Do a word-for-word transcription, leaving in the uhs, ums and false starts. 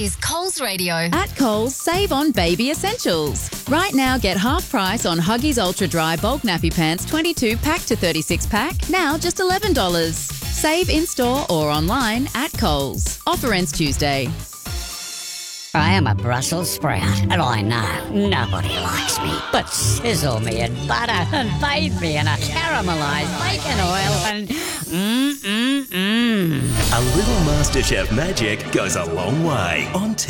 is Coles Radio. At Coles, save on baby essentials. Right now, get half price on Huggies Ultra Dry Bulk Nappy Pants twenty-two pack to thirty-six pack, now just eleven dollars. Save in-store or online at Coles. Offer ends Tuesday. I am a Brussels sprout, and I know nobody likes me. But sizzle me in butter and bathe me in a caramelised bacon oil and mmm, mmm, mmm. A little MasterChef magic goes a long way on